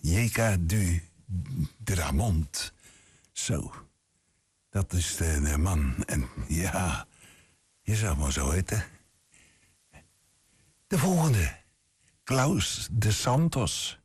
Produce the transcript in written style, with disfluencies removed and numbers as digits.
J.K. du Dramont. Zo. Dat is de man. En ja, je zou maar zo heten. De volgende. Klaus de Santos.